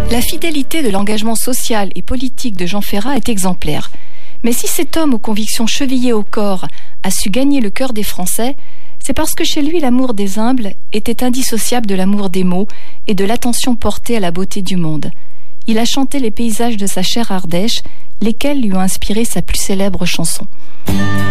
La fidélité de l'engagement social et politique de Jean Ferrat est exemplaire. Mais si cet homme aux convictions chevillées au corps a su gagner le cœur des Français, c'est parce que chez lui l'amour des humbles était indissociable de l'amour des mots et de l'attention portée à la beauté du monde. Il a chanté les paysages de sa chère Ardèche, lesquels lui ont inspiré sa plus célèbre chanson.